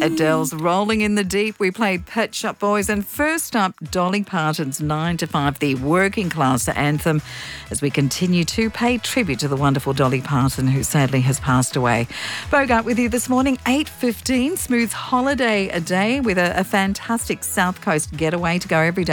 Adele's Rolling in the Deep. We played Pet Shop Boys. And first up, Dolly Parton's 9 to 5, the working class anthem, as we continue to pay tribute to the wonderful Dolly Parton, who sadly has passed away. Bogart with you this morning, 8:15, smooth holiday a day with a fantastic South Coast getaway to go every day.